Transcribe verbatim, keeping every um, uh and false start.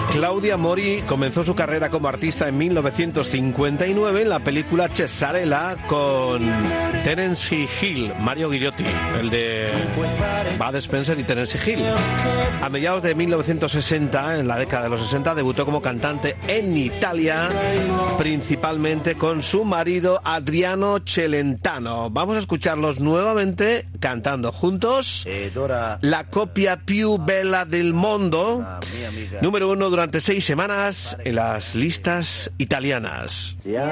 Claudia Mori comenzó su carrera como artista en mil novecientos cincuenta y nueve en la película Cesarella con Terence Hill, Mario Ghigliotti, el de Bud Spencer y Terence Hill. A mediados de mil novecientos sesenta, en la década de los sesenta, debutó como cantante en Italia, principalmente con su marido Adriano Celentano. Vamos a escucharlos nuevamente cantando juntos La coppia più bella del mondo, número uno durante seis semanas en las listas italianas.